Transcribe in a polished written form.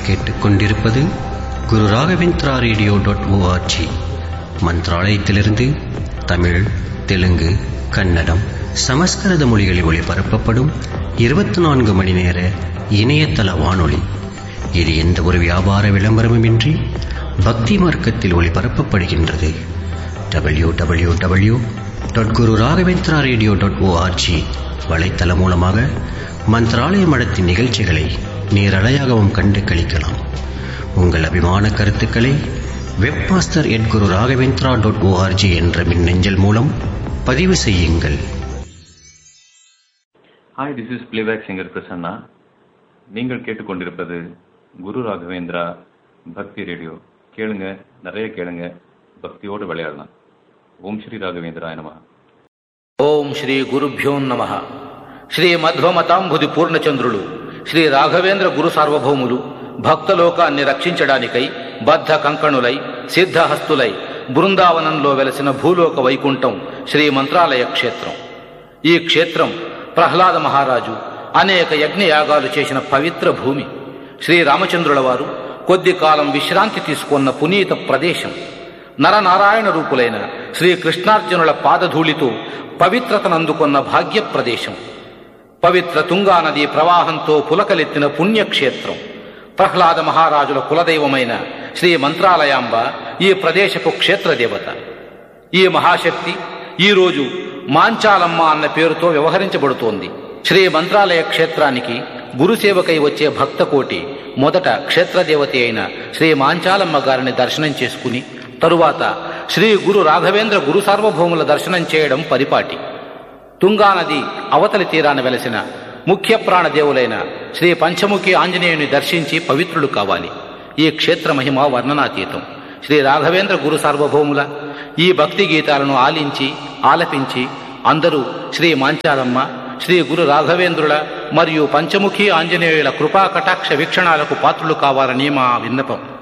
நீங்கள் கேட்டுக்கொண்டிருப்பது குரு ராகவேந்திரா ரேடியோ.org. மந்த்ராலயத்திலிருந்து தமிழ், தெலுங்கு, கன்னடம், சமஸ்கிருத மொழிகளில் ஒளிபரப்பப்படும் 24 மணி நேர இணையதள வானொலி. இது எந்த ஒரு வியாபார விளம்பரமுமின்றி பக்தி மார்க்கத்தில் ஒளிபரப்பப்படுகின்றது. www.gururaghavendra.radio.org வலைத்தளம் மூலமாக மந்த்ராலய மடத்தின் நிகழ்ச்சிகளை நேரலையாகவும் கண்டு களிக்கலாம். உங்கள் அபிமான கருத்துக்களை webmaster@gururaghavendra.org என்ற மின்னஞ்சல் மூலம் பதிவு செய்யுங்கள். Hi, this is playback singer Prasanna. நீங்கள் கேட்டுக்கொண்டிருப்பது குரு ராகவேந்திரா பக்தி ரேடியோ. கேளுங்க, நிறைய கேளுங்க, பக்தியோடு விளையாடலாம். ஓம் ஸ்ரீ ராகவேந்திராய நமஹ. ఓం శ్రీ గురుభ్యో నమః. శ్రీ మధ్వమతాంబుధి పూర్ణచంద్రులు శ్రీ రాఘవేంద్ర గురు సార్వభౌములు భక్తలోకాన్ని రక్షించడానికై బద్ధ కంకణులై సిద్ధహస్తులై బృందావనంలో వెలసిన భూలోక వైకుంఠం శ్రీ మంత్రాలయ క్షేత్రం. ఈ క్షేత్రం ప్రహ్లాద మహారాజు అనేక యజ్ఞయాగాలు చేసిన పవిత్ర భూమి. శ్రీరామచంద్రుల వారు కొద్ది కాలం విశ్రాంతి తీసుకున్న పునీత ప్రదేశం. నరనారాయణ రూపులైన శ్రీకృష్ణార్జునుల పాదధూళితో పవిత్రతనందుకొన్న భాగ్య ప్రదేశం. పవిత్ర తుంగానదీ ప్రవాహంతో పులకలెత్తిన పుణ్యక్షేత్రం. ప్రహ్లాద మహారాజుల కులదైవమైన శ్రీ మంత్రాలయాంబ ఈ ప్రదేశపు క్షేత్రదేవత. ఈ మహాశక్తి ఈరోజు మాంచాలమ్మ అన్న పేరుతో వ్యవహరించబడుతోంది. శ్రీ మంత్రాలయ క్షేత్రానికి గురుసేవకై వచ్చే భక్తకోటి మొదట క్షేత్రదేవత అయిన శ్రీ మాంచాలమ్మ గారిని దర్శనం చేసుకుని తరువాత శ్రీ గురు రాఘవేంద్ర గురు సార్వభౌముల దర్శనం చేయడం పరిపాటి. తుంగానది అవతలి తీరాన వెలసిన ముఖ్య ప్రాణదేవులైన శ్రీ పంచముఖి ఆంజనేయుని దర్శించి పవిత్రులు కావాలి. ఈ క్షేత్ర మహిమ వర్ణనాతీతం. శ్రీ రాఘవేంద్ర గురు సార్వభౌముల ఈ భక్తి గీతాలను ఆలపించి అందరూ శ్రీ మాంచాలమ్మ, శ్రీ గురు రాఘవేంద్రుల మరియు పంచముఖి ఆంజనేయుల కృపా కటాక్ష వీక్షణాలకు పాత్రులు కావాలని మా విన్నపం.